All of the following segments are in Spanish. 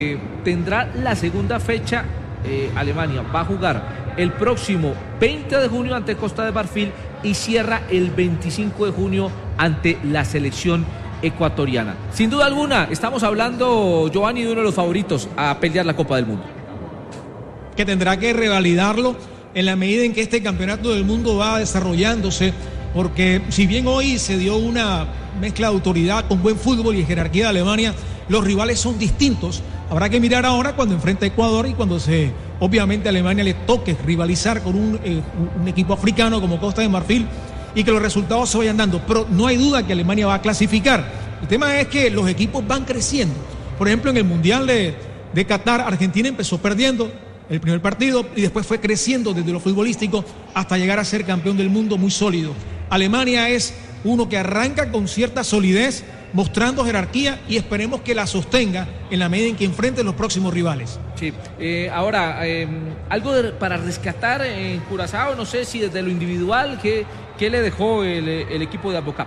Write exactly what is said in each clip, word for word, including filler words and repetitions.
Eh, tendrá la segunda fecha. eh, Alemania va a jugar el próximo veinte de junio ante Costa de Marfil y cierra el veinticinco de junio ante la selección ecuatoriana. Sin duda alguna, estamos hablando, Giovanni, de uno de los favoritos a pelear la Copa del Mundo. Que tendrá que revalidarlo en la medida en que este campeonato del mundo va desarrollándose, porque si bien hoy se dio una mezcla de autoridad con buen fútbol y jerarquía de Alemania, los rivales son distintos. Habrá que mirar ahora cuando enfrenta a Ecuador y cuando se, obviamente, a Alemania le toque rivalizar con un, eh, un equipo africano como Costa de Marfil y que los resultados se vayan dando. Pero no hay duda que Alemania va a clasificar. El tema es que los equipos van creciendo. Por ejemplo, en el Mundial de, de Qatar, Argentina empezó perdiendo el primer partido y después fue creciendo desde lo futbolístico hasta llegar a ser campeón del mundo muy sólido. Alemania es uno que arranca con cierta solidez, mostrando jerarquía, y esperemos que la sostenga en la medida en que enfrente los próximos rivales. Sí, eh, ahora, eh, algo de, para rescatar en Curazao, no sé si desde lo individual, ¿qué, qué le dejó el, el equipo de Advocat?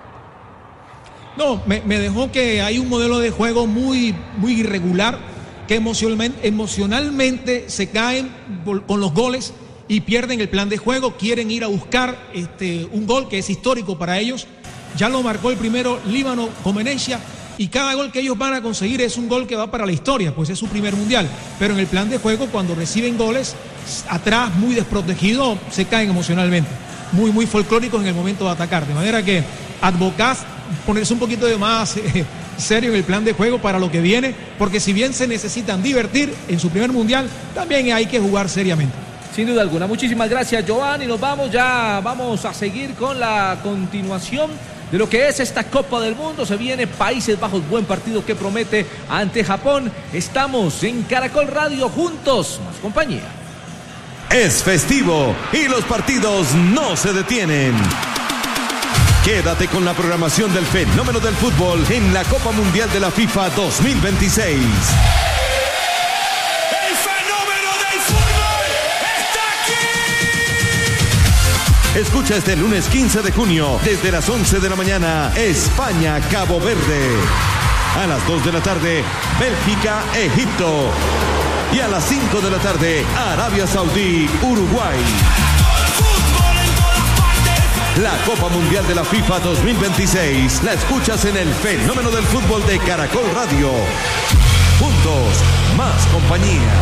No, me, me dejó que hay un modelo de juego muy, muy irregular, que emocionalmente, emocionalmente se caen con los goles y pierden el plan de juego, quieren ir a buscar este, un gol que es histórico para ellos. Ya lo marcó el primero Líbano Comenecia, y cada gol que ellos van a conseguir es un gol que va para la historia, pues es su primer mundial. Pero en el plan de juego, cuando reciben goles, atrás muy desprotegidos, se caen emocionalmente, muy, muy folclóricos en el momento de atacar. De manera que Advocat ponerse un poquito de más eh, serio en el plan de juego para lo que viene, porque si bien se necesitan divertir en su primer mundial, también hay que jugar seriamente. Sin duda alguna. Muchísimas gracias, Giovanni. Nos vamos ya, vamos a seguir con la continuación de lo que es esta Copa del Mundo. Se viene Países Bajos, buen partido que promete ante Japón. Estamos en Caracol Radio juntos, más compañía. Es festivo y los partidos no se detienen. Quédate con la programación del fenómeno del fútbol en la Copa Mundial de la FIFA dos mil veintiséis. Escucha este lunes quince de junio, desde las once de la mañana, España, Cabo Verde. A las dos de la tarde, Bélgica, Egipto. Y a las cinco de la tarde, Arabia Saudí, Uruguay. La Copa Mundial de la FIFA dos mil veintiséis la escuchas en el fenómeno del fútbol de Caracol Radio. Juntos, más compañía.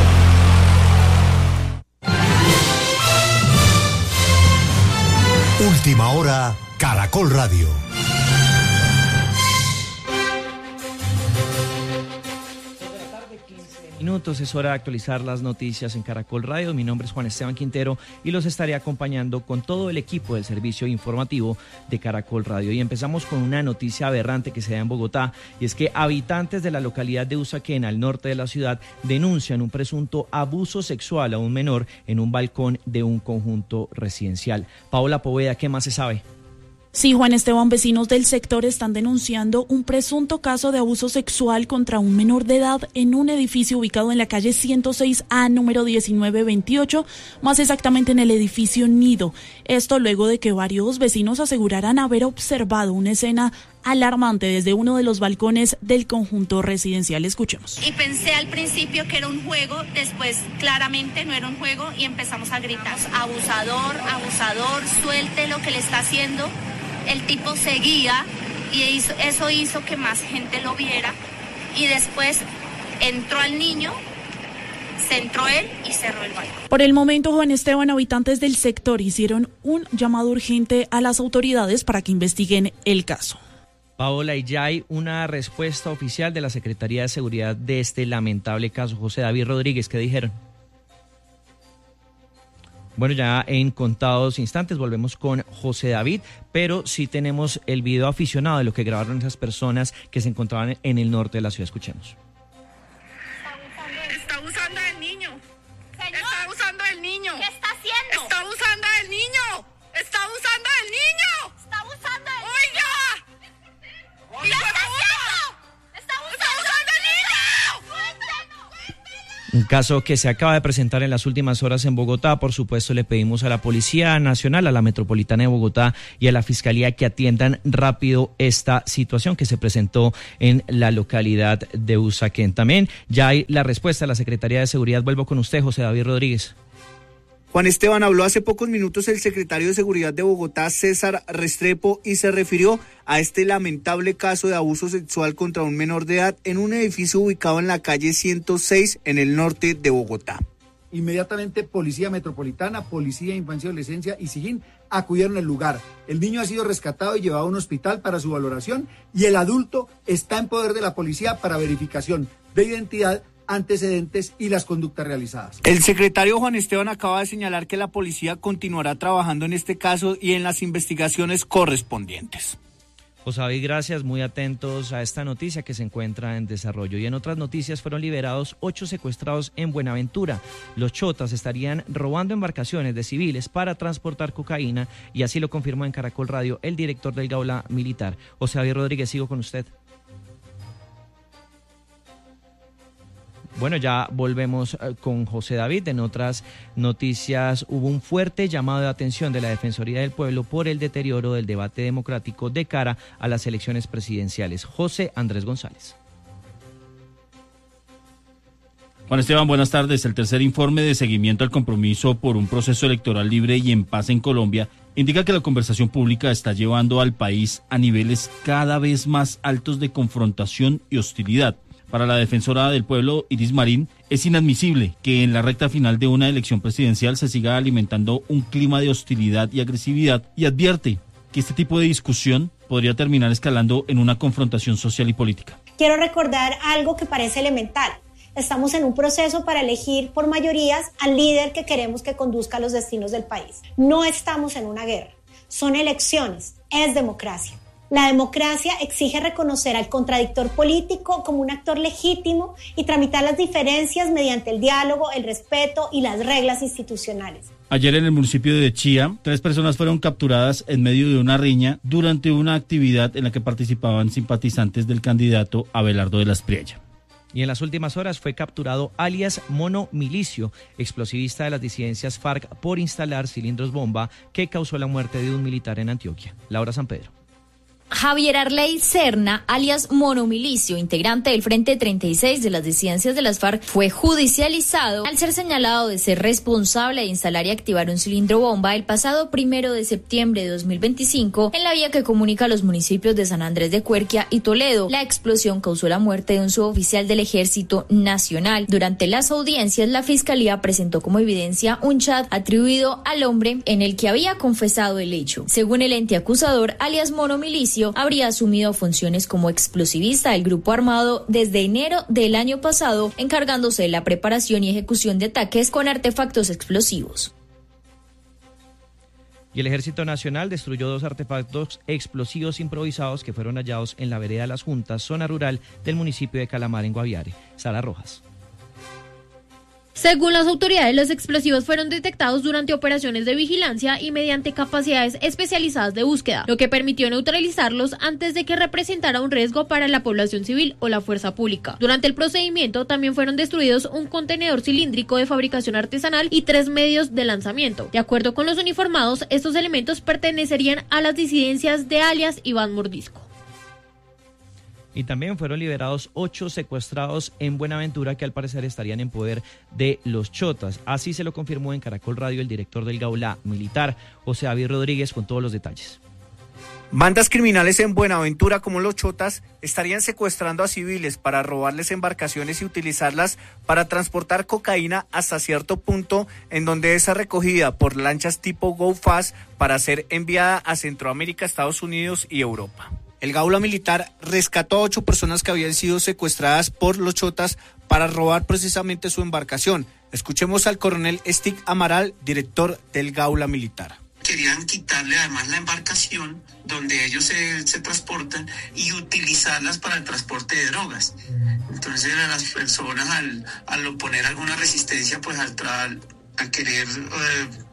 Última hora, Caracol Radio. Minutos, es hora de actualizar las noticias en Caracol Radio. Mi nombre es Juan Esteban Quintero y los estaré acompañando con todo el equipo del servicio informativo de Caracol Radio. Y empezamos con una noticia aberrante que se da en Bogotá, y es que habitantes de la localidad de Usaquén, al norte de la ciudad, denuncian un presunto abuso sexual a un menor en un balcón de un conjunto residencial. Paola Poveda, ¿qué más se sabe? Sí, Juan Esteban, vecinos del sector están denunciando un presunto caso de abuso sexual contra un menor de edad en un edificio ubicado en la calle ciento seis A, número diecinueve veintiocho, más exactamente en el edificio Nido. Esto luego de que varios vecinos aseguraran haber observado una escena alarmante desde uno de los balcones del conjunto residencial. Escuchemos. Y pensé al principio que era un juego, después claramente no era un juego y empezamos a gritar: abusador, abusador, suelte lo que le está haciendo. El tipo seguía y hizo, eso hizo que más gente lo viera, y después entró al niño, se entró él y cerró el balcón. Por el momento, Juan Esteban, habitantes del sector hicieron un llamado urgente a las autoridades para que investiguen el caso. Paola, y ya hay una respuesta oficial de la Secretaría de Seguridad de este lamentable caso. José David Rodríguez, ¿qué dijeron? Bueno, ya en contados instantes volvemos con José David, pero sí tenemos el video aficionado de lo que grabaron esas personas que se encontraban en el norte de la ciudad. Escuchemos. Está abusando del niño. Señor, está abusando del niño. ¿Qué está haciendo? Está abusando del niño. Está abusando del niño. Está abusando del niño. ¡Oiga! ¿Qué está haciendo? Está abusando del niño. Un caso que se acaba de presentar en las últimas horas en Bogotá. Por supuesto, le pedimos a la Policía Nacional, a la Metropolitana de Bogotá y a la Fiscalía que atiendan rápido esta situación que se presentó en la localidad de Usaquén. También ya hay la respuesta de la Secretaría de Seguridad. Vuelvo con usted, José David Rodríguez. Juan Esteban, habló hace pocos minutos el secretario de Seguridad de Bogotá, César Restrepo, y se refirió a este lamentable caso de abuso sexual contra un menor de edad en un edificio ubicado en la calle ciento seis en el norte de Bogotá. Inmediatamente Policía Metropolitana, Policía Infancia y Adolescencia y SIGIN acudieron al lugar. El niño ha sido rescatado y llevado a un hospital para su valoración y el adulto está en poder de la policía para verificación de identidad, antecedentes y las conductas realizadas. El secretario Juan Esteban acaba de señalar que la policía continuará trabajando en este caso y en las investigaciones correspondientes. José David, gracias, muy atentos a esta noticia que se encuentra en desarrollo. Y en otras noticias fueron liberados ocho secuestrados en Buenaventura. Los chotas estarían robando embarcaciones de civiles para transportar cocaína y así lo confirmó en Caracol Radio el director del Gaula Militar. José David Rodríguez, sigo con usted. Bueno, ya volvemos con José David. En otras noticias hubo un fuerte llamado de atención de la Defensoría del Pueblo por el deterioro del debate democrático de cara a las elecciones presidenciales. José Andrés González. Juan Esteban, buenas tardes. El tercer informe de seguimiento al compromiso por un proceso electoral libre y en paz en Colombia indica que la conversación pública está llevando al país a niveles cada vez más altos de confrontación y hostilidad. Para la defensora del pueblo, Iris Marín, es inadmisible que en la recta final de una elección presidencial se siga alimentando un clima de hostilidad y agresividad y advierte que este tipo de discusión podría terminar escalando en una confrontación social y política. Quiero recordar algo que parece elemental. Estamos en un proceso para elegir por mayorías al líder que queremos que conduzca los destinos del país. No estamos en una guerra, son elecciones, es democracia. La democracia exige reconocer al contradictor político como un actor legítimo y tramitar las diferencias mediante el diálogo, el respeto y las reglas institucionales. Ayer en el municipio de Chía, tres personas fueron capturadas en medio de una riña durante una actividad en la que participaban simpatizantes del candidato Abelardo de la Espriella. Y en las últimas horas fue capturado alias Mono Milicio, explosivista de las disidencias FARC, por instalar cilindros bomba que causó la muerte de un militar en Antioquia. Laura San Pedro. Javier Arley Serna, alias Mono Milicio, integrante del Frente treinta y seis de las disidencias de las FARC, fue judicializado al ser señalado de ser responsable de instalar y activar un cilindro bomba el pasado primero de septiembre de dos mil veinticinco en la vía que comunica los municipios de San Andrés de Cuerquia y Toledo. La explosión causó la muerte de un suboficial del Ejército Nacional. Durante las audiencias, la Fiscalía presentó como evidencia un chat atribuido al hombre en el que había confesado el hecho. Según el ente acusador, alias Mono Milicio habría asumido funciones como explosivista del grupo armado desde enero del año pasado, encargándose de la preparación y ejecución de ataques con artefactos explosivos. Y el Ejército Nacional destruyó dos artefactos explosivos improvisados que fueron hallados en la vereda Las Juntas, zona rural del municipio de Calamar, en Guaviare. Sara Rojas. Según las autoridades, los explosivos fueron detectados durante operaciones de vigilancia y mediante capacidades especializadas de búsqueda, lo que permitió neutralizarlos antes de que representara un riesgo para la población civil o la fuerza pública. Durante el procedimiento también fueron destruidos un contenedor cilíndrico de fabricación artesanal y tres medios de lanzamiento. De acuerdo con los uniformados, estos elementos pertenecerían a las disidencias de alias Iván Mordisco. Y también fueron liberados ocho secuestrados en Buenaventura que al parecer estarían en poder de los chotas. Así se lo confirmó en Caracol Radio el director del Gaula Militar, José David Rodríguez, con todos los detalles. Bandas criminales en Buenaventura como los chotas estarían secuestrando a civiles para robarles embarcaciones y utilizarlas para transportar cocaína hasta cierto punto, en donde es recogida por lanchas tipo Go Fast para ser enviada a Centroamérica, Estados Unidos y Europa. El Gaula Militar rescató a ocho personas que habían sido secuestradas por los chotas para robar precisamente su embarcación. Escuchemos al coronel Stig Amaral, director del Gaula Militar. Querían quitarle además la embarcación donde ellos se, se transportan y utilizarlas para el transporte de drogas. Entonces a las personas al, al oponer alguna resistencia, pues al, al, al querer... Eh,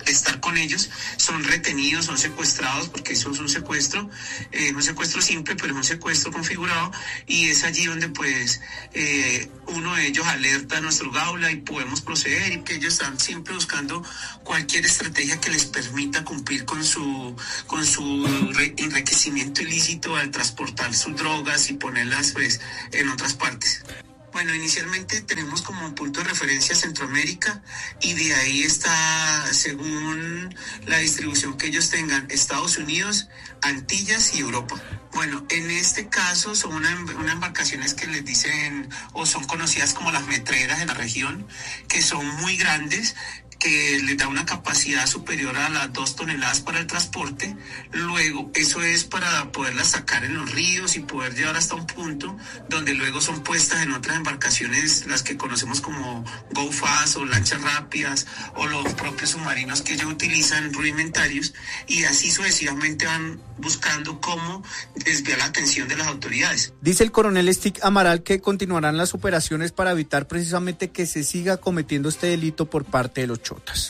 estar con ellos, son retenidos, son secuestrados, porque eso es un secuestro, eh, un secuestro simple, pero es un secuestro configurado, y es allí donde pues eh, uno de ellos alerta a nuestro Gaula y podemos proceder, y que ellos están siempre buscando cualquier estrategia que les permita cumplir con su con su re- enriquecimiento ilícito al transportar sus drogas y ponerlas pues en otras partes. Bueno, inicialmente tenemos como punto de referencia Centroamérica, y de ahí está, según la distribución que ellos tengan, Estados Unidos, Antillas y Europa. Bueno, en este caso son unas una embarcaciones que les dicen, o son conocidas como las metreras en la región, que son muy grandes, que les da una capacidad superior a las dos toneladas para el transporte. Luego, eso es para poderlas sacar en los ríos y poder llevar hasta un punto donde luego son puestas en otras embarcaciones, las que conocemos como Go Fast o lanchas rápidas, o los propios submarinos que ellos utilizan rudimentarios, y así sucesivamente van buscando cómo desviar la atención de las autoridades. Dice el coronel Stick Amaral que continuarán las operaciones para evitar precisamente que se siga cometiendo este delito por parte de los chotas.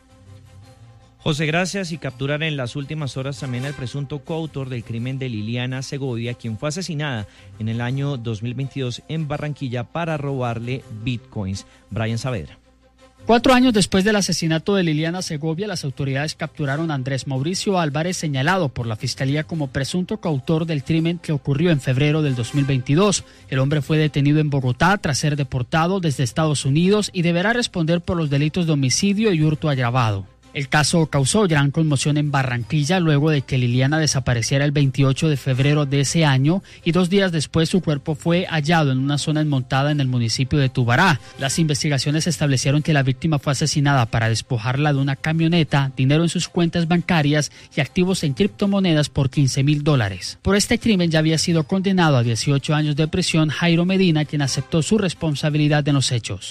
José, gracias. Y capturar en las últimas horas también al presunto coautor del crimen de Liliana Segovia, quien fue asesinada en el año dos mil veintidós en Barranquilla para robarle bitcoins. Brian Saavedra. Cuatro años después del asesinato de Liliana Segovia, las autoridades capturaron a Andrés Mauricio Álvarez, señalado por la Fiscalía como presunto coautor del crimen que ocurrió en febrero del dos mil veintidós. El hombre fue detenido en Bogotá tras ser deportado desde Estados Unidos y deberá responder por los delitos de homicidio y hurto agravado. El caso causó gran conmoción en Barranquilla luego de que Liliana desapareciera el veintiocho de febrero de ese año, y dos días después su cuerpo fue hallado en una zona enmontada en el municipio de Tubará. Las investigaciones establecieron que la víctima fue asesinada para despojarla de una camioneta, dinero en sus cuentas bancarias y activos en criptomonedas por quince mil dólares. Por este crimen ya había sido condenado a dieciocho años de prisión Jairo Medina, quien aceptó su responsabilidad en los hechos.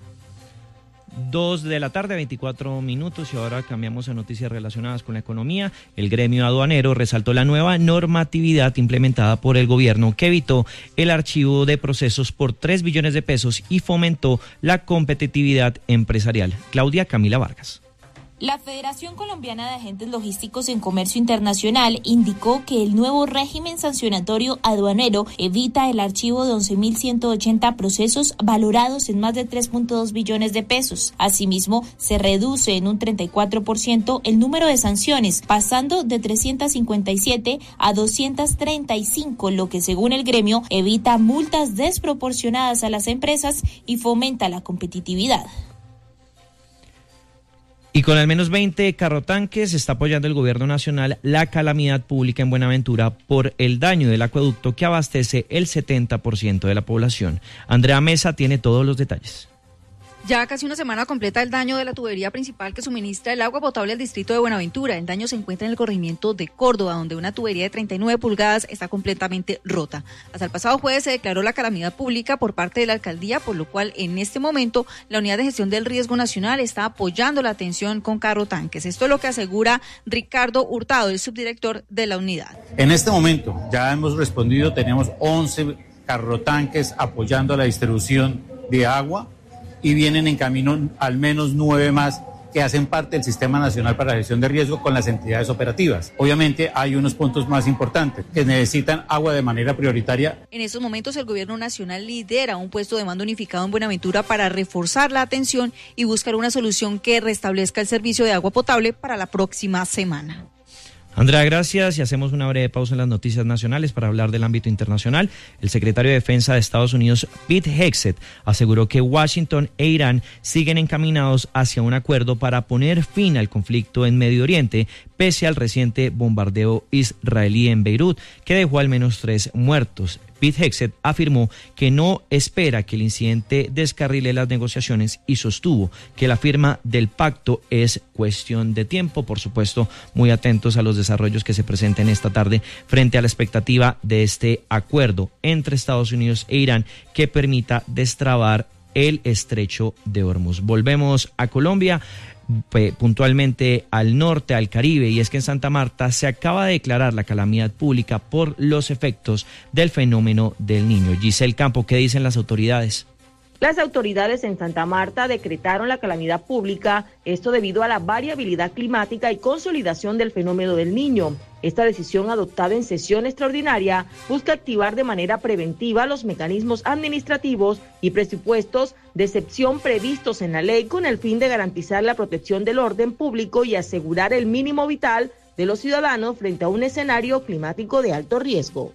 Dos de la tarde, veinticuatro minutos, y ahora cambiamos a noticias relacionadas con la economía. El gremio aduanero resaltó la nueva normatividad implementada por el gobierno que evitó el archivo de procesos por tres billones de pesos y fomentó la competitividad empresarial. Claudia Camila Vargas. La Federación Colombiana de Agentes Logísticos en Comercio Internacional indicó que el nuevo régimen sancionatorio aduanero evita el archivo de once mil ciento ochenta procesos valorados en más de tres punto dos billones de pesos. Asimismo, se reduce en un treinta y cuatro por ciento el número de sanciones, pasando de trescientas cincuenta y siete a doscientas treinta y cinco, lo que según el gremio evita multas desproporcionadas a las empresas y fomenta la competitividad. Y con al menos veinte carrotanques está apoyando el gobierno nacional la calamidad pública en Buenaventura por el daño del acueducto que abastece el setenta por ciento de la población. Andrea Mesa tiene todos los detalles. Ya casi una semana completa el daño de la tubería principal que suministra el agua potable al distrito de Buenaventura. El daño se encuentra en el corregimiento de Córdoba, donde una tubería de treinta y nueve pulgadas está completamente rota. Hasta el pasado jueves se declaró la calamidad pública por parte de la alcaldía, por lo cual en este momento la Unidad de Gestión del Riesgo Nacional está apoyando la atención con carrotanques. Esto es lo que asegura Ricardo Hurtado, el subdirector de la unidad. En este momento ya hemos respondido, tenemos once carrotanques apoyando la distribución de agua, y vienen en camino al menos nueve más que hacen parte del Sistema Nacional para la Gestión de Riesgo con las entidades operativas. Obviamente hay unos puntos más importantes que necesitan agua de manera prioritaria. En estos momentos el gobierno nacional lidera un puesto de mando unificado en Buenaventura para reforzar la atención y buscar una solución que restablezca el servicio de agua potable para la próxima semana. Andrea, gracias, y hacemos una breve pausa en las noticias nacionales para hablar del ámbito internacional. El secretario de Defensa de Estados Unidos, Pete Hegseth, aseguró que Washington e Irán siguen encaminados hacia un acuerdo para poner fin al conflicto en Medio Oriente, pese al reciente bombardeo israelí en Beirut, que dejó al menos tres muertos. Pete Hegseth afirmó que no espera que el incidente descarrile las negociaciones y sostuvo que la firma del pacto es cuestión de tiempo. Por supuesto, muy atentos a los desarrollos que se presenten esta tarde frente a la expectativa de este acuerdo entre Estados Unidos e Irán que permita destrabar el estrecho de Hormuz. Volvemos a Colombia, puntualmente al norte, al Caribe, y es que en Santa Marta se acaba de declarar la calamidad pública por los efectos del fenómeno del Niño. Giselle Campo, ¿qué dicen las autoridades? Las autoridades en Santa Marta decretaron la calamidad pública, esto debido a la variabilidad climática y consolidación del fenómeno del Niño. Esta decisión adoptada en sesión extraordinaria busca activar de manera preventiva los mecanismos administrativos y presupuestos de excepción previstos en la ley con el fin de garantizar la protección del orden público y asegurar el mínimo vital de los ciudadanos frente a un escenario climático de alto riesgo.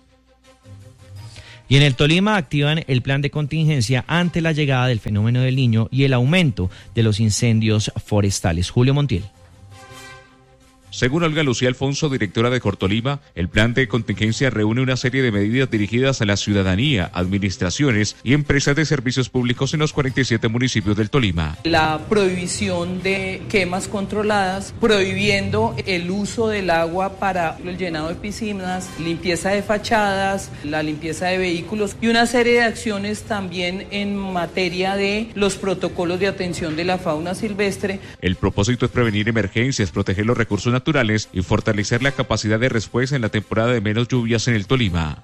Y en el Tolima activan el plan de contingencia ante la llegada del fenómeno del Niño y el aumento de los incendios forestales. Julio Montiel. Según Olga Lucía Alfonso, directora de Cortolima, el plan de contingencia reúne una serie de medidas dirigidas a la ciudadanía, administraciones y empresas de servicios públicos en los cuarenta y siete municipios del Tolima. La prohibición de quemas controladas, prohibiendo el uso del agua para el llenado de piscinas, limpieza de fachadas, la limpieza de vehículos y una serie de acciones también en materia de los protocolos de atención de la fauna silvestre. El propósito es prevenir emergencias, proteger los recursos naturales naturales y fortalecer la capacidad de respuesta en la temporada de menos lluvias en el Tolima.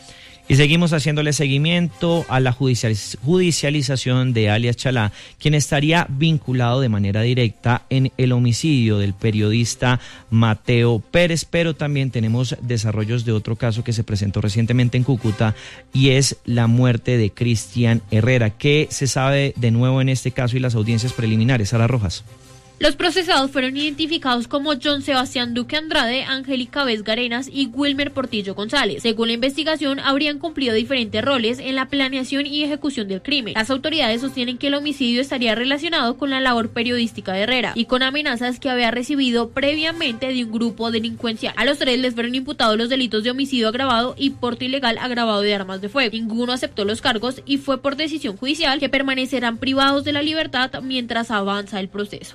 Y seguimos haciéndole seguimiento a la judicializ- judicialización de alias Chalá, quien estaría vinculado de manera directa en el homicidio del periodista Mateo Pérez, pero también tenemos desarrollos de otro caso que se presentó recientemente en Cúcuta y es la muerte de Cristian Herrera. ¿Qué se sabe de nuevo en este caso y las audiencias preliminares? Sara Rojas. Los procesados fueron identificados como John Sebastián Duque Andrade, Angélica Vesga Arenas y Wilmer Portillo González. Según la investigación, habrían cumplido diferentes roles en la planeación y ejecución del crimen. Las autoridades sostienen que el homicidio estaría relacionado con la labor periodística de Herrera y con amenazas que había recibido previamente de un grupo delincuencial. A los tres les fueron imputados los delitos de homicidio agravado y porte ilegal agravado de armas de fuego. Ninguno aceptó los cargos y fue por decisión judicial que permanecerán privados de la libertad mientras avanza el proceso.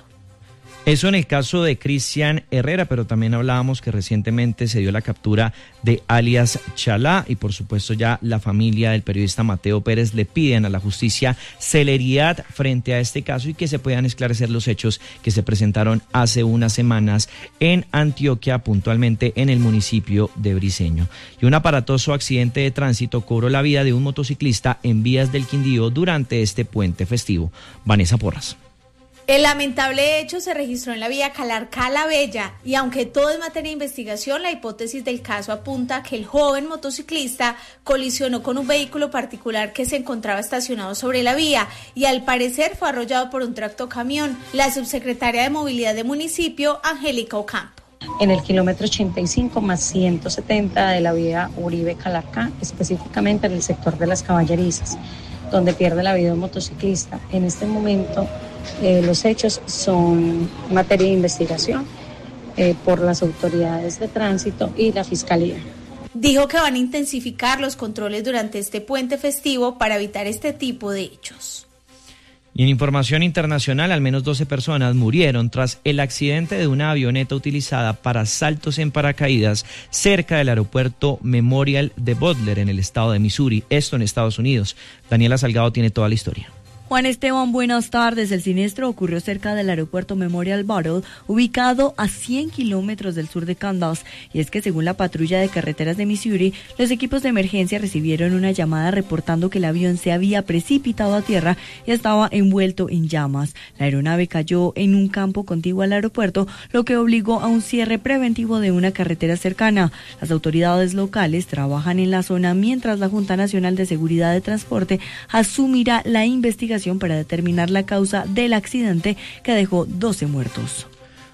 Eso en el caso de Cristian Herrera, pero también hablábamos que recientemente se dio la captura de alias Chalá y por supuesto ya la familia del periodista Mateo Pérez le piden a la justicia celeridad frente a este caso y que se puedan esclarecer los hechos que se presentaron hace unas semanas en Antioquia, puntualmente en el municipio de Briceño. Y un aparatoso accidente de tránsito cobró la vida de un motociclista en vías del Quindío durante este puente festivo. Vanessa Porras. El lamentable hecho se registró en la vía Calarcá-La Bella y aunque todo es materia de investigación, la hipótesis del caso apunta a que el joven motociclista colisionó con un vehículo particular que se encontraba estacionado sobre la vía y al parecer fue arrollado por un tractocamión. La subsecretaria de Movilidad del municipio, Angélica Ocampo. En el kilómetro ochenta y cinco más ciento setenta de la vía Uribe-Calarcá, específicamente en el sector de las Caballerizas, donde pierde la vida un motociclista. En este momento eh, los hechos son materia de investigación eh, por las autoridades de tránsito y la Fiscalía. Dijo que van a intensificar los controles durante este puente festivo para evitar este tipo de hechos. Y en información internacional, al menos doce personas murieron tras el accidente de una avioneta utilizada para saltos en paracaídas cerca del aeropuerto Memorial de Butler en el estado de Missouri, esto en Estados Unidos. Daniela Salgado tiene toda la historia. Juan Esteban, buenas tardes. El siniestro ocurrió cerca del aeropuerto Memorial Butler, ubicado a cien kilómetros del sur de Kansas. Y es que según la patrulla de carreteras de Missouri, los equipos de emergencia recibieron una llamada reportando que el avión se había precipitado a tierra y estaba envuelto en llamas. La aeronave cayó en un campo contiguo al aeropuerto, lo que obligó a un cierre preventivo de una carretera cercana. Las autoridades locales trabajan en la zona mientras la Junta Nacional de Seguridad de Transporte asumirá la investigación para determinar la causa del accidente que dejó doce muertos.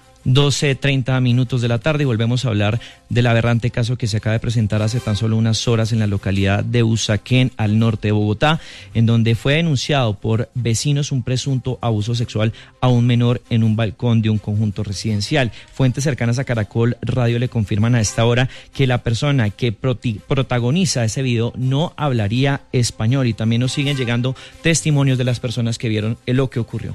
doce treinta minutos de la tarde y volvemos a hablar del aberrante caso que se acaba de presentar hace tan solo unas horas en la localidad de Usaquén, al norte de Bogotá, en donde fue denunciado por vecinos un presunto abuso sexual a un menor en un balcón de un conjunto residencial. Fuentes cercanas a Caracol Radio le confirman a esta hora que la persona que proti- protagoniza ese video no hablaría español y también nos siguen llegando testimonios de las personas que vieron lo que ocurrió.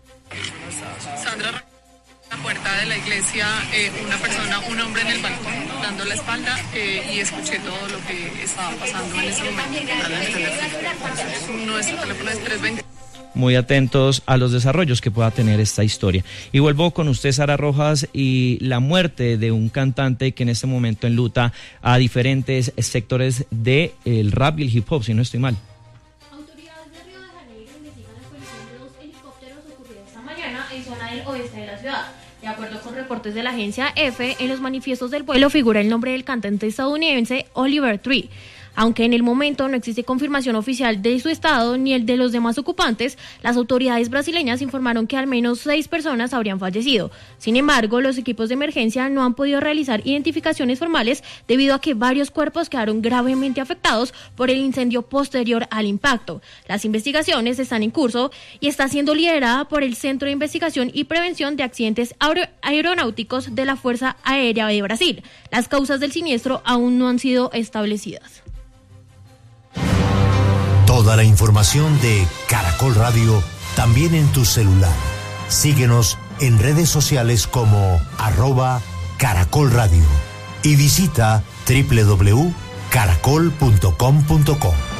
Puerta de la iglesia, eh, una persona, un hombre en el balcón, dando la espalda eh, y escuché todo lo que estaba pasando en ese momento. Nuestro teléfono es trescientos veinte. Muy atentos a los desarrollos que pueda tener esta historia. Y vuelvo con usted, Sara Rojas, y la muerte de un cantante que en este momento enluta a diferentes sectores del rap y el hip hop, si no estoy mal. en zona del oeste de la ciudad. De acuerdo con reportes de la agencia F, en los manifiestos del vuelo figura el nombre del cantante estadounidense Oliver Tree. Aunque en el momento no existe confirmación oficial de su estado ni el de los demás ocupantes, las autoridades brasileñas informaron que al menos seis personas habrían fallecido. Sin embargo, los equipos de emergencia no han podido realizar identificaciones formales debido a que varios cuerpos quedaron gravemente afectados por el incendio posterior al impacto. Las investigaciones están en curso y está siendo liderada por el Centro de Investigación y Prevención de Accidentes Aer- Aeronáuticos de la Fuerza Aérea de Brasil. Las causas del siniestro aún no han sido establecidas. Toda la información de Caracol Radio también en tu celular. Síguenos en redes sociales como arroba Caracol Radio y visita doble u doble u doble u punto caracol punto com punto co.